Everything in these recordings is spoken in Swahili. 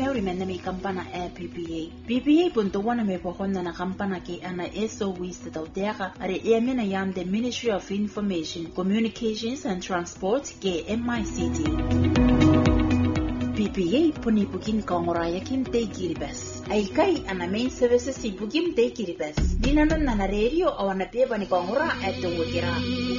meuri menami kampana PPA. PPA punto wana me pohonna na kampana ke ana SOEs te tautera are emena yam the Ministry of Information, Communications and Transport ke MICT. PPA puni pukin kongoraya kim te kiribas. Aikai ana main services si pukim te kiribas. Dinanon na radio awana peba ni kongora at the wikira.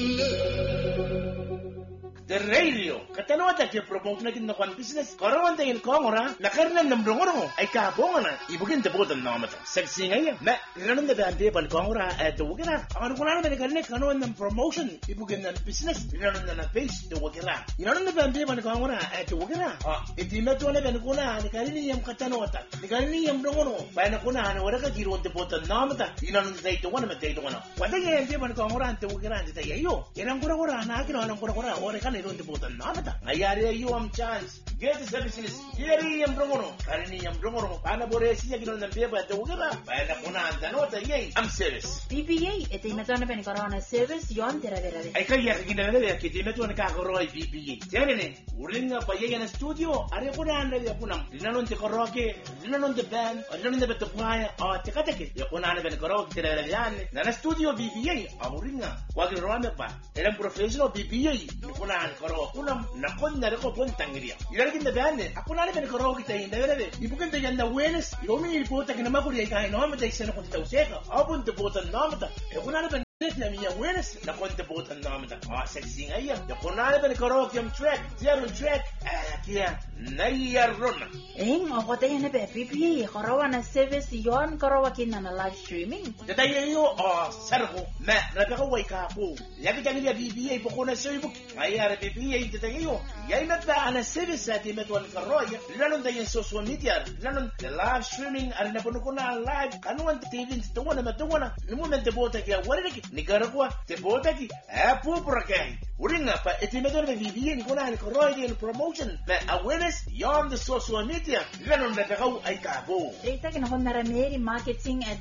The radio, katanota ke promote na kin nakwan business. Karawanta in kongora, nakarnan ng brongoro ay kabonga na. Ibugin te botan na mata. Sexy nga yan. Na, ganun na ba ang peba ni kongora at the wikira. Ang kulang na nikanik kanuan ng promotion. Ibugin na business. Ganun na page the wikira. Ganun na ba ang peba ni kongora at the wikira. Iti na to na ba nikuna nikarini yung katanota. Nikarini yung brongoro. Baya na kuna na wala ka giron te botan na mata. Ganun na tayo wana matay to wana. Wala nga yung peba ni kongora at the wikira. Iti tayo. Yan ang kura-kura. Nakakino ang kura-kura. Ore ka don't put a namata. Ayari you am chance. Get the services. Yeri am brongono. Karini am brongono. Pana boresi ya ginon nampe ba to gala. Ba na kuna anda nota yey. Am service. PPA ete imetona ben corona service yon teraverare. Ay kaya ginala ya kiti metona ka koroi PPA. Tiene ulinga pa yey na studio. Are kuna anda ya kuna. Dinanon te koroke. Dinanon te band. Dinanon te betopaya. Tekateke. Ya kuna anda ben koroke teraverare. Na studio PPA. Amuringa. Wagi rome ba. Era professional PPA. Kuna koro kunam nakon na ko pun tangiria ilalagin na bane ako na ben koro kita inda bere ibukan ta yanda wenes yomi ilipota kina makuri ay no mata isena ko ta useka abun te botan namata e kuna ben na miya wenes nakon te botan namata sexy ngaya ya kuna ben koro kim track zero track kia nayarona ako tayo na be PPA karawa na service yon karawa kinna na live streaming datayo sarko na rabako way ka po yaki tangiria PPA po kuna Facebook ayar PPA datayo yay na ba ana service sa timetwan karoya lalon tayo social media lalon the live streaming ari na puno kuna live anuan TV to wana matwana no momento bota ki wala ki nicaragua te bota ki apu prakay uringa pa etimetwan PPA ni kuna ni karoya ni promotion na awareness yon the social media lalon na takaw ay kabo data kinahon na rameri marketing at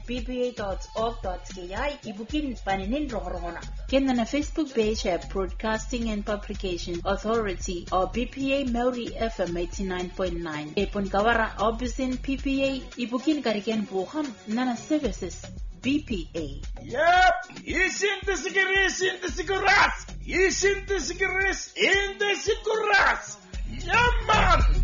ppa.org.ki ibukin paninin rohorona kenna na Facebook page at Broadcasting and Publication Authority or PPA Mauri FM 89.9 epon kawara obisin PPA ibukin kariken buham nana services BPA. Yep, isin the siguras. In the siguras. Yeah, man.